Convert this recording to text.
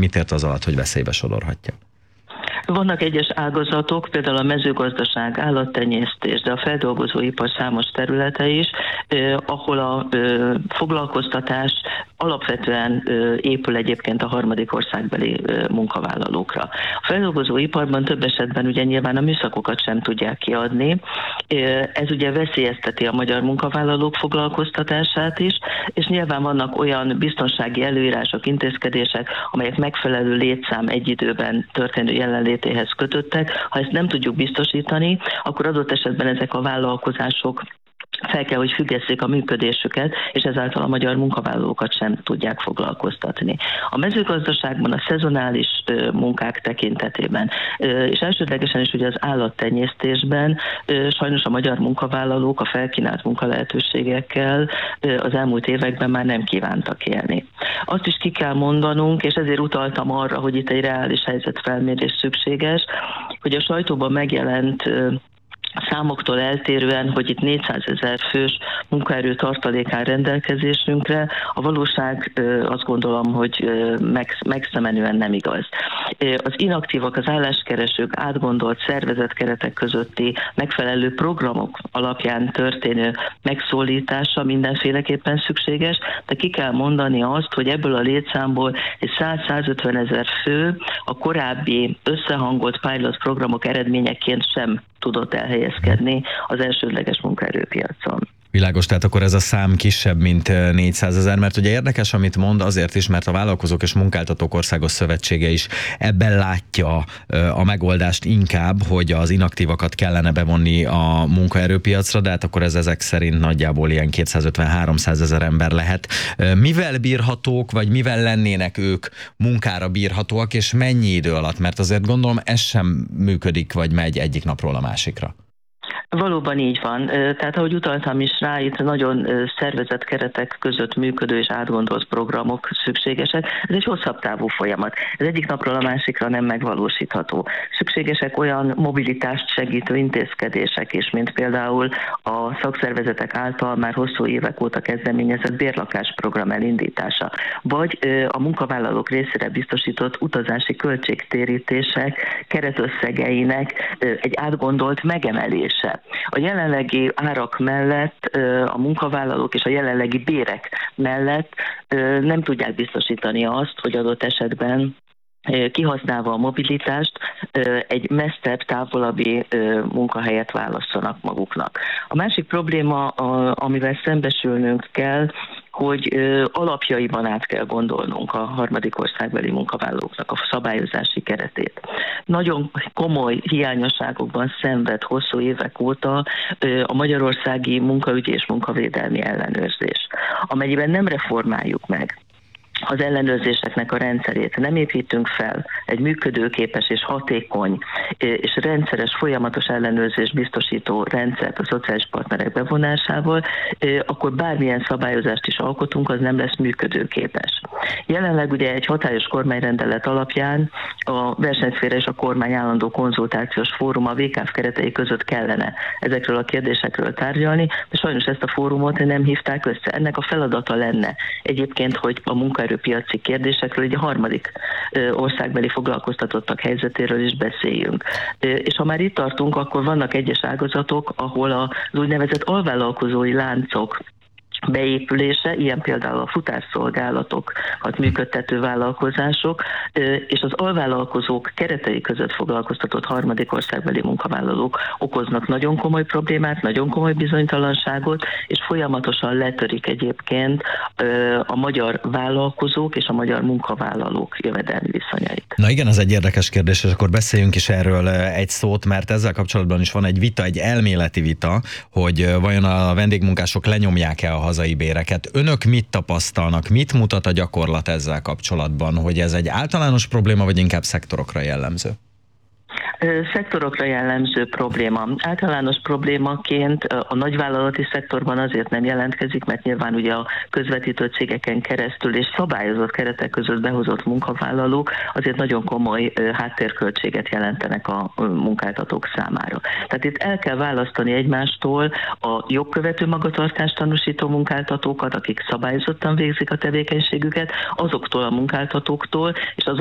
mit ért az alatt, hogy veszélybe sodorhatja? Vannak egyes ágazatok, például a mezőgazdaság, állattenyésztés, de a feldolgozóipar számos területe is, ahol a foglalkoztatás alapvetően épül egyébként a harmadik országbeli munkavállalókra. A feldolgozóiparban több esetben ugye nyilván a műszakokat sem tudják kiadni. Ez ugye veszélyezteti a magyar munkavállalók foglalkoztatását is, és nyilván vannak olyan biztonsági előírások, intézkedések, amelyek megfelelő létszám egy időben történő jelenlétéhez kötöttek. Ha ezt nem tudjuk biztosítani, akkor adott esetben ezek a vállalkozások fel kell, hogy függesszék a működésüket, és ezáltal a magyar munkavállalókat sem tudják foglalkoztatni. A mezőgazdaságban, a szezonális munkák tekintetében, és elsődlegesen is ugye az állattenyésztésben sajnos a magyar munkavállalók a felkínált munkalehetőségekkel az elmúlt években már nem kívántak élni. Azt is ki kell mondanunk, és ezért utaltam arra, hogy itt egy reális helyzetfelmérés szükséges, hogy a sajtóban megjelent számoktól eltérően, hogy itt 400 000 fős munkaerő tartalék áll rendelkezésünkre, a valóság azt gondolom, hogy megszemenően nem igaz. Az inaktívak, az álláskeresők átgondolt szervezetkeretek közötti megfelelő programok alapján történő megszólítása mindenféleképpen szükséges, de ki kell mondani azt, hogy ebből a létszámból egy 100-150 000 fő a korábbi összehangolt pilot programok eredményeként sem tudott elhelyezkedni az elsődleges munkaerőpiacon. Világos, tehát akkor ez a szám kisebb, mint 400 000, mert ugye érdekes, amit mond, azért is, mert a Vállalkozók és Munkáltatók Országos Szövetsége is ebben látja a megoldást inkább, hogy az inaktívakat kellene bevonni a munkaerőpiacra, de hát akkor ez ezek szerint nagyjából ilyen 250-300 000 ember lehet. Mivel bírhatók, vagy mivel lennének ők munkára bírhatóak, és mennyi idő alatt? Mert azért gondolom ez sem működik, vagy megy egyik napról a másikra. Valóban így van. Tehát ahogy utaltam is rá, itt nagyon szervezett keretek között működő és átgondolt programok szükségesek. Ez egy hosszabb távú folyamat. Ez egyik napról a másikra nem megvalósítható. Szükségesek olyan mobilitást segítő intézkedések is, mint például a szakszervezetek által már hosszú évek óta kezdeményezett bérlakásprogram elindítása, vagy a munkavállalók részére biztosított utazási költségtérítések keretösszegeinek egy átgondolt megemelése. A jelenlegi árak mellett a munkavállalók és a jelenlegi bérek mellett nem tudják biztosítani azt, hogy adott esetben kihasználva a mobilitást egy messzebb, távolabbi munkahelyet válasszanak maguknak. A másik probléma, amivel szembesülnünk kell, hogy alapjaiban át kell gondolnunk a harmadik országbeli munkavállalóknak a szabályozási keretét. Nagyon komoly hiányosságokban szenved hosszú évek óta a magyarországi munkaügyi és munkavédelmi ellenőrzés. Amennyiben nem reformáljuk meg az ellenőrzéseknek a rendszerét, nem építünk fel egy működőképes és hatékony és rendszeres, folyamatos ellenőrzés biztosító rendszert a szociális partnerek bevonásával, akkor bármilyen szabályozást is alkotunk, az nem lesz működőképes. Jelenleg ugye egy hatályos kormányrendelet alapján a versenyszféra és a kormány állandó konzultációs fórum a VKF keretei között kellene ezekről a kérdésekről tárgyalni, de sajnos ezt a fórumot nem hívták össze. Ennek a feladata lenne egyébként, hogy a munkaerőpiaci kérdésekről, egy a harmadik országbeli foglalkoztatottak helyzetéről is beszéljünk. És ha már itt tartunk, akkor vannak egyes ágazatok, ahol az úgynevezett alvállalkozói láncok beépülése, ilyen például a futárszolgálatokat működtető vállalkozások, és az alvállalkozók keretei között foglalkoztatott harmadik országbeli munkavállalók okoznak nagyon komoly problémát, nagyon komoly bizonytalanságot, és folyamatosan letörik egyébként a magyar vállalkozók és a magyar munkavállalók jövedelmi viszonyait. Na igen, ez egy érdekes kérdés, és akkor beszéljünk is erről egy szót, mert ezzel kapcsolatban is van egy vita, egy elméleti vita, hogy vajon a vendégmunkások lenyomják-e a hazai béreket. Önök mit tapasztalnak, mit mutat a gyakorlat ezzel kapcsolatban, hogy ez egy általános probléma, vagy inkább szektorokra jellemző? Szektorokra jellemző probléma. Általános problémaként a nagyvállalati szektorban azért nem jelentkezik, mert nyilván ugye a közvetítő cégeken keresztül és szabályozott keretek között behozott munkavállalók azért nagyon komoly háttérköltséget jelentenek a munkáltatók számára. Tehát itt el kell választani egymástól a jogkövető magatartást tanúsító munkáltatókat, akik szabályozottan végzik a tevékenységüket, azoktól a munkáltatóktól, és